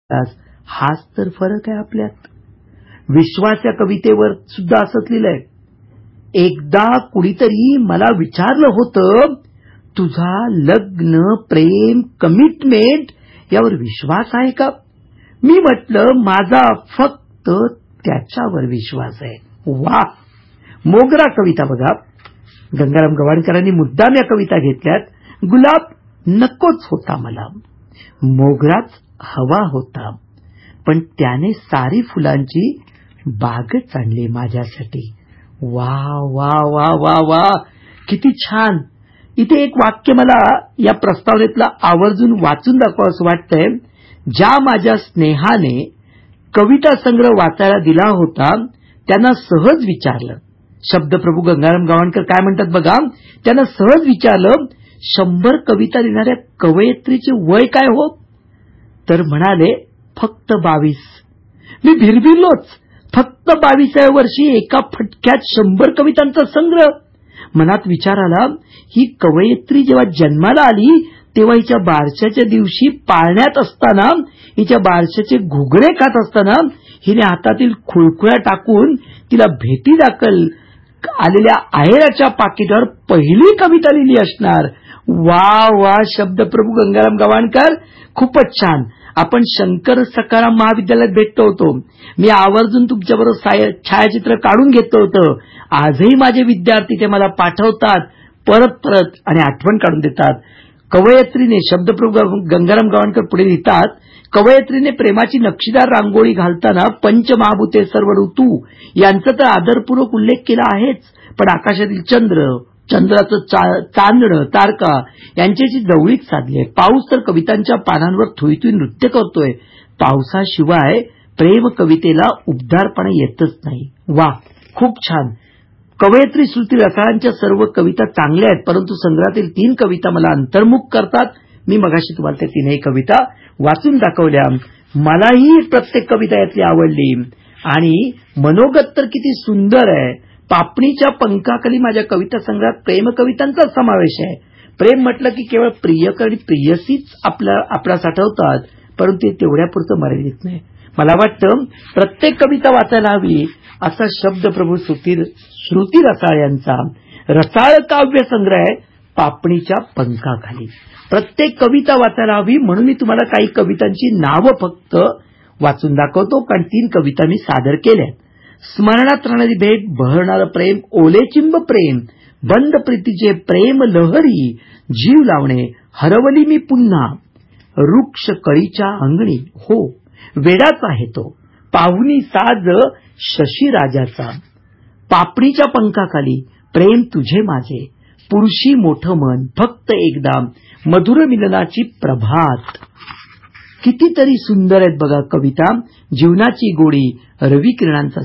हाच तर फरक आहे आपल्यात. विश्वास या कवितेवर सुद्धा असंच लिहिलंय. एकदा कुणीतरी मला विचारलं होतं, तुझा लग्न, प्रेम, कमिटमेंट यावर विश्वास आहे का? मी म्हटलं, माझा फक्त त्याच्यावर विश्वास आहे. वा, मोगरा कविता बघा. गंगाराम गवाणकरांनी मुद्दाम या कविता घेतल्यात. गुलाब नकोच होता मला, मोगराच हवा होता, पण त्याने सारी फुलांची बागच आणली माझ्यासाठी. वा वा वा वा वा, किती छान. इथे एक वाक्य मला या प्रस्तावनेतलं आवर्जून वाचून दाखवावं असं वाटतंय. ज्या माझ्या स्नेहाने कविता संग्रह वाचायला दिला होता त्यांना सहज विचारलं, शब्दप्रभू गंगाराम गवाणकर काय म्हणतात बघा, त्यांना सहज विचारलं, 100 कविता लिहिणाऱ्या कवयित्रीचे वय काय हो? तर म्हणाले, फक्त 22. मी भिरभिरलोच. फक्त 22व्या वर्षी एका फटक्यात 100 कवितांचा संग्रह. मनात विचार आला, ही कवयित्री जेव्हा जन्माला आली तेव्हा हिच्या बारशाच्या दिवशी पाळण्यात असताना, हिच्या बारशाचे घुगडे खात असताना हिने हातातील खुळखुळ्या टाकून तिला भेटी दाखल आलेल्या आहेराच्या पाकिटावर पहिली कविता लिहिली असणार. वा वा, शब्दप्रभू गंगाराम गवाणकर, खूपच छान. आपण शंकर सखाराम महाविद्यालयात भेटतो होतो. मी आवर्जून तुमच्याबरोबर छायाचित्र काढून घेतलं होतं. आजही माझे विद्यार्थी ते मला पाठवतात परत परत आणि आठवण काढून देतात. कवयित्रीने, शब्दप्रभू गंगाराम गवाणकर पुढे लिहितात, कवयित्रीने प्रेमाची नक्षीदार रांगोळी घालताना पंचमहाभूते, सर्व ऋतू यांचा तर आदरपूर्वक उल्लेख केला आहेच, पण आकाशातील चंद्र, चंद्राचं चांदणं, तारका यांच्याशी जवळीक साधली आहे. पाऊस तर कवितांच्या पानांवर थुईथुई नृत्य करतोय. पावसाशिवाय प्रेम कवितेला उबदारपणा येतच नाही. वा, खूप छान. कवयित्री श्रुती रसाळांच्या सर्व कविता चांगल्या आहेत, परंतु संग्रहातील 3 कविता मला अंतर्मुख करतात. मी मगाशी तुम्हाला त्या 3ही कविता वाचून दाखवल्या. मलाही प्रत्येक कविता यातली आवडली आणि मनोगत तर किती सुंदर आहे. पापणीच्या पंखाखाली माझ्या कविता संग्रहात प्रेम कवितांचा समावेश आहे. प्रेम म्हटलं की केवळ प्रियकर आणि प्रियसीच आपला साठवतात, परंतु ते तेवढ्यापुरतं मर्यादित नाही. मला वाटतं प्रत्येक कविता वाचायला हवी असा शब्दप्रभू श्रुती रसाळ यांचा रसाळ काव्य संग्रह आहे, पापणीच्या पंखाखाली. प्रत्येक कविता वाचायला हवी, म्हणून मी तुम्हाला काही कवितांची नावं फक्त वाचून दाखवतो, कारण 3 कविता मी सादर केल्या. स्मरणात राहणारी भेट, बहरणारं प्रेम, ओलेचिंब प्रेम, बंद प्रीतीचे प्रेम लहरी, जीव लावणे, हरवली मी पुन्हा, वृक्ष कळीच्या अंगणी, हो वेडाच आहे तो, पाहुणी साज शशीराजाचा, पापणीच्या पंखाखाली, प्रेम तुझे माझे, पुरुषी मोठं मन, फक्त एकदा, मधुर मिलनाची प्रभात. कितीतरी सुंदर आहेत बघा कविता. जीवनाची गोडी, रविकिरणांचा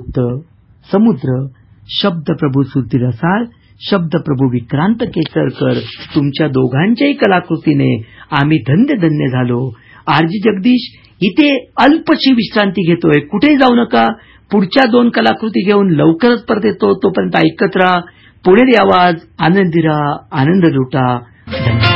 समुद्र, शब्दप्रभू श्रुती रसाळ, शब्दप्रभू विक्रांत केसरकर, तुमच्या दोघांच्याही कलाकृतीने आम्ही धन्य धन्य झालो. आरजी जगदीश इथे अल्पशी विश्रांती घेतोय, कुठे जाऊ नका. पुढच्या 2 कलाकृती घेऊन लवकरच परत येतो. तोपर्यंत ऐकत राहा पुणेरी आवाज. आनंदी राहा, आनंद लुटा. धन्यवाद.